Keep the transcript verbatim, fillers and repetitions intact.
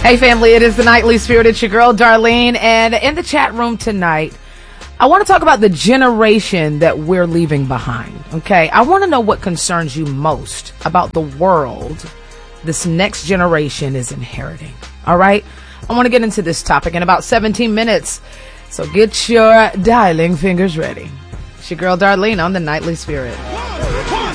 Hey family, it is the Nightly Spirit. It's your girl Darlene, and in the chat room tonight, I want to talk about the generation that we're leaving behind. Okay, I want to know what concerns you most about the world this next generation is inheriting. All right, I want to get into this topic in about seventeen minutes, so get your dialing fingers ready. It's your girl Darlene on the Nightly Spirit.